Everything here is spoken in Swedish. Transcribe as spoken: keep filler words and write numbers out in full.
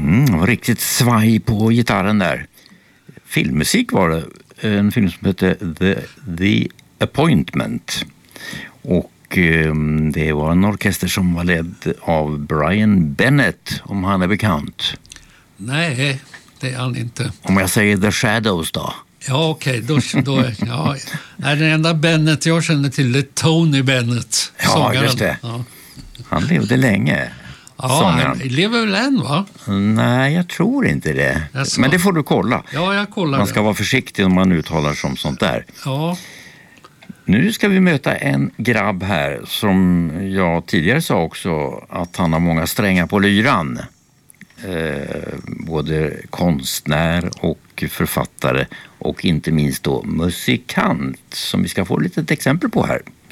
Mm, det var riktigt svaj på gitarren där. Filmmusik var det. En film som hette The, The Appointment. Och eh, det var en orkester som var ledd av Brian Bennett, om han är bekant. Nej, det är han inte. Om jag säger The Shadows då? Ja, okej. Okay. Då, då, ja. Den enda Bennett jag känner till är Tony Bennett. Ja, sångaren. Just det. Ja. Han levde länge. Ja, han lever väl än, va? Nej, jag tror inte det. Jaså. Men det får du kolla. Ja, jag kollar. Man ska det. vara försiktig om man uttalar som sånt där. Ja. Nu ska vi möta en grabb här som jag tidigare sa också att han har många strängar på lyran. Eh, både konstnär och författare och inte minst då musikant som vi ska få lite exempel på här.